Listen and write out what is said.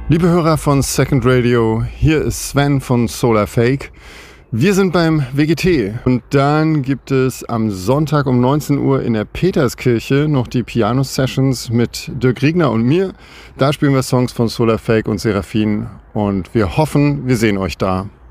Liebe Hörer von Second Radio, hier ist Sven von Solar Fake. Wir sind beim WGT und dann gibt es am Sonntag um 19 Uhr in der Peterskirche noch die Piano-Sessions mit Dirk Riegner und mir. Da spielen wir Songs von Solar Fake und Seraphin und wir hoffen, wir sehen euch da.